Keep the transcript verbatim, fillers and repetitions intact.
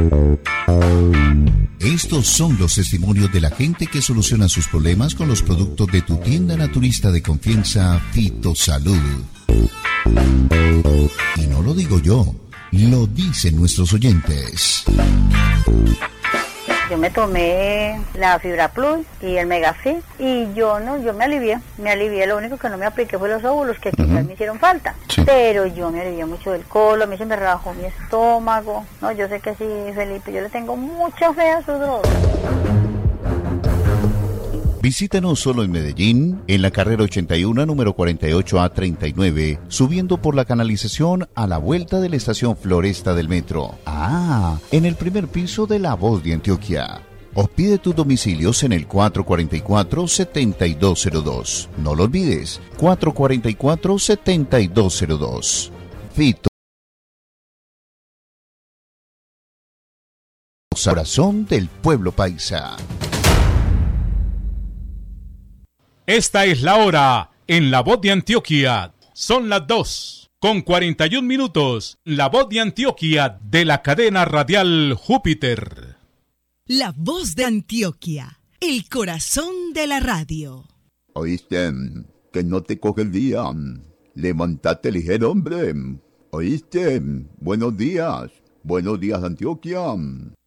Estos son los testimonios de la gente que soluciona sus problemas con los productos de tu tienda naturista de confianza, Fitosalud. Y no lo digo yo, lo dicen nuestros oyentes. Yo me tomé la Fibra Plus y el Megafit y yo no, yo me alivié, me alivié, lo único que no me apliqué fue los óvulos que quizás uh-huh. me hicieron falta, sí. Pero yo me alivié mucho del colon, a mí se me rebajó mi estómago, no, yo sé que sí, Felipe, yo le tengo mucha fe a su droga. Visítanos solo en Medellín, en la carrera ochenta y uno, número cuarenta y ocho A treinta y nueve, subiendo por la canalización a la vuelta de la estación Floresta del metro. Ah, en el primer piso de La Voz de Antioquia. O pide tus domicilios en el cuatro cuatro cuatro, siete dos cero dos. No lo olvides, cuatro cuatro cuatro, siete dos cero dos. Fito. Corazón del pueblo paisa. Esta es la hora en La Voz de Antioquia. Son las dos con cuarenta y un minutos. La Voz de Antioquia de la cadena radial Júpiter. La Voz de Antioquia, el corazón de la radio. ¿Oíste? Que no te coge el día. Levántate ligero, hombre. ¿Oíste? Buenos días. Buenos días, Antioquia.